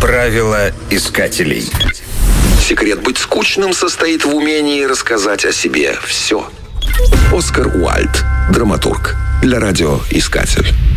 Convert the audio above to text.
Правила искателей. Секрет быть скучным состоит в умении рассказать о себе все. Оскар Уальд, драматург, для радио «Искатель».